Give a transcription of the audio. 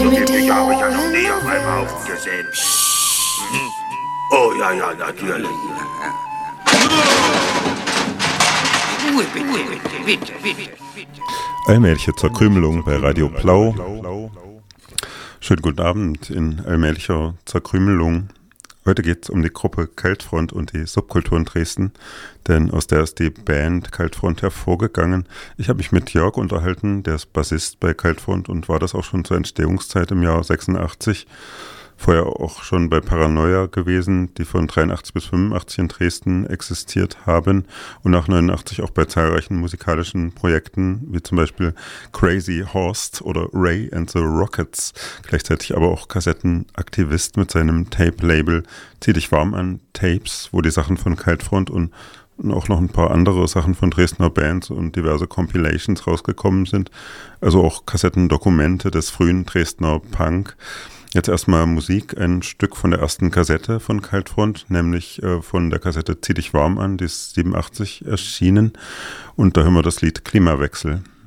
So gemütlich habe ich ja noch nie auf einem Haufen gesehen. Oh ja, natürlich. Ruhe, bitte. Allmähliche Zerkrümelung bei Radio Blau. Schönen guten Abend in allmählicher Zerkrümelung. Heute geht es um die Gruppe Kaltfront und die Subkultur in Dresden, denn aus der ist die Band Kaltfront hervorgegangen. Ich habe mich mit Jörg unterhalten, der ist Bassist bei Kaltfront und war das auch schon zur Entstehungszeit im Jahr 86. Vorher auch schon bei Paranoia gewesen, die von 83 bis 85 in Dresden existiert haben und nach 89 auch bei zahlreichen musikalischen Projekten, wie zum Beispiel Crazy Horst oder Ray and the Rockets, gleichzeitig aber auch Kassettenaktivist mit seinem Tape-Label Zieh dich warm an Tapes, wo die Sachen von Kaltfront und auch noch ein paar andere Sachen von Dresdner Bands und diverse Compilations rausgekommen sind, also auch Kassettendokumente des frühen Dresdner Punk. Jetzt erstmal Musik, ein Stück von der ersten Kassette von Kaltfront, nämlich von der Kassette Zieh dich warm an, die ist 87 erschienen und da hören wir das Lied Klimawechsel.